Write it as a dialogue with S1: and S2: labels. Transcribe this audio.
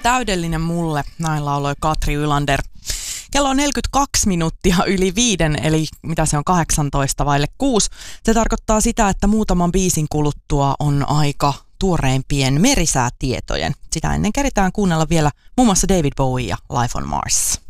S1: täydellinen mulle, näin lauloi Katri Ylander. Kello on 42 minuuttia yli 5, eli mitä se on 18 vaille 6. Se tarkoittaa sitä, että muutaman biisin kuluttua on aika tuoreimpien merisäätietojen. Sitä ennen keritään kuunnella vielä muun muassa David Bowie ja Life on Mars.